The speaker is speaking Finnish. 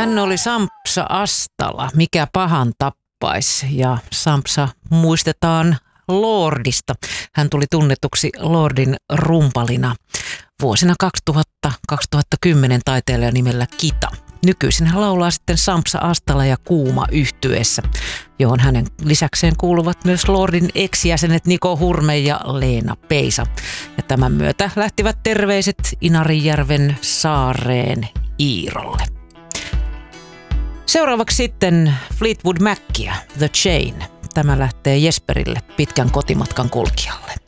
Hän oli Sampsa Astala, mikä pahan tappaisi, ja Sampsa muistetaan Lordista. Hän tuli tunnetuksi Lordin rumpalina vuosina 2000-2010 taiteilijan nimellä Kita. Nykyisin hän laulaa sitten Sampsa Astala ja Kuuma yhtyeessä, johon hänen lisäkseen kuuluvat myös Lordin ex-jäsenet Niko Hurme ja Leena Peisa. Ja tämän myötä lähtivät terveiset Inarijärven saareen Iirolle. Seuraavaksi sitten Fleetwood Mackia, The Chain. Tämä lähtee Jesperille, pitkän kotimatkan kulkijalle.